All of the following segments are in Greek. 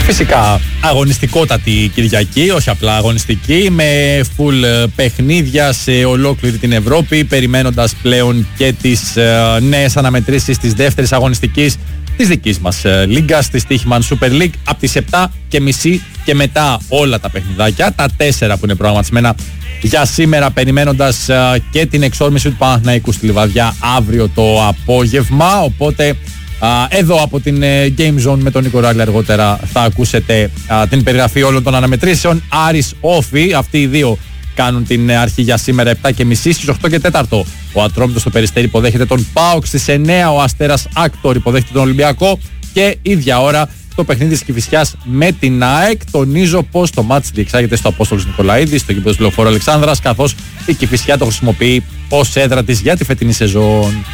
Φυσικά αγωνιστικότατη Κυριακή, όχι απλά αγωνιστική, με full παιχνίδια σε ολόκληρη την Ευρώπη, περιμένοντας πλέον και τις νέες αναμετρήσεις της δεύτερης αγωνιστικής της δικής μας λίγκας, της Τύχημαν Super League, από τις 7:30 και μετά όλα τα παιχνιδάκια, τα 4 που είναι προγραμματισμένα για σήμερα, περιμένοντας και την εξόρμηση του Παναθηναϊκού στη Λιβαδιά αύριο το απόγευμα. Οπότε εδώ από την Game Zone με τον Νίκο Ράλη αργότερα θα ακούσετε την περιγραφή όλων των αναμετρήσεων. Άρης Όφη, αυτοί οι δύο κάνουν την αρχή για σήμερα 7:30. Στις 8 και 4 ο Ατρόμητος στο Περιστέρι υποδέχεται τον ΠΑΟΚ. Στις 9 ο Αστέρας Άκτορ υποδέχεται τον Ολυμπιακό. Και ίδια ώρα το παιχνίδι της Κηφισιάς με την ΑΕΚ. Τονίζω πως το μάτς διεξάγεται στο Απόστολος Νικολαίδη, στο γήπεδο του Λεωφόρου Αλεξάνδρας, καθώς η Κηφισιά το χρησιμοποιεί ως έδρα της για τη φετινή σεζόν.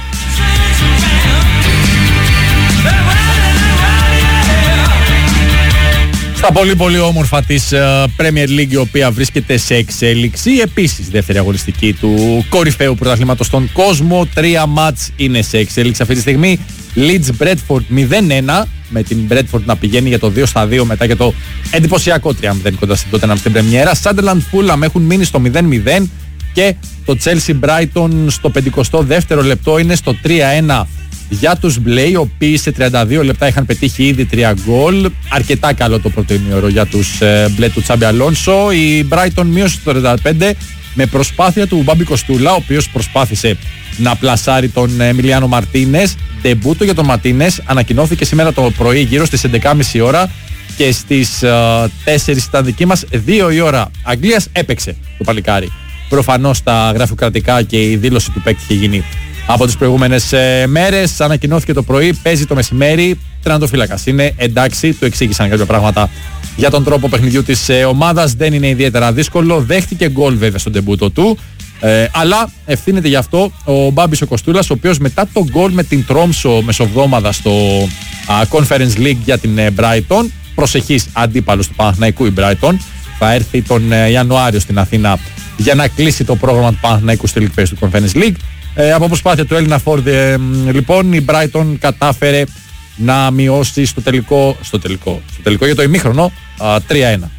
Στα πολύ πολύ όμορφα της Premier League, η οποία βρίσκεται σε εξέλιξη. Επίσης δεύτερη αγωνιστική του κορυφαίου πρωταθλήματος στον κόσμο. 3 μάτς είναι σε εξέλιξη αυτή τη στιγμή. Leeds Bradford 0-1, με την Bradford να πηγαίνει για το 2-2 μετά και το εντυπωσιακό 3-0 κοντά στην Tottenham στην πρεμιέρα. Sunderland Fulham έχουν μείνει στο 0-0 και το Chelsea Brighton στο 52ο λεπτό είναι στο 3-1 για τους Μπλε, οι οποίοι σε 32 λεπτά είχαν πετύχει ήδη 3 γκολ. Αρκετά καλό το πρώτο ημίωρο για τους Μπλε του Τσάμπι Αλόνσο. Η Brighton μείωσε το 35 με προσπάθεια του Μπάμπη Κοστούλα, ο οποίος προσπάθησε να πλασάρει τον Εμιλιάνο Μαρτίνες. Ντεμπούτο για τον Μαρτίνες ανακοινώθηκε σήμερα το πρωί γύρω στις 11.30 ώρα και στις 4 ήταν δική μας, 2 η ώρα Αγγλίας, έπαιξε το παλικάρι. Προφανώς τα γραφειοκρατικά και η δήλωση του παίκτη είχε γίνει από τις προηγούμενες μέρες. Ανακοινώθηκε το πρωί, παίζει το μεσημέρι. Τερματοφύλακας είναι, εντάξει, του εξήγησαν κάποια πράγματα για τον τρόπο παιχνιδιού της ομάδας. Δεν είναι ιδιαίτερα δύσκολο. Δέχτηκε γκολ βέβαια στον ντεμπούτο του. Αλλά ευθύνεται γι' αυτό ο Μπάμπης ο Κοστούλας, ο οποίος μετά το γκολ με την Τρόμσο μεσοβδόμαδα στο Conference League για την Brighton, προσεχής αντίπαλος του Παναθηναϊκού η Brighton, θα έρθει τον Ιανουάριο στην Αθήνα για να κλείσει το πρόγραμμα του Παναθηναϊκού στη League Phase του Conference League. Από προσπάθεια του Έλληνα Φόρντ, λοιπόν, η Brighton κατάφερε να μειώσει στο τελικό για το ημίχρονο 3-1.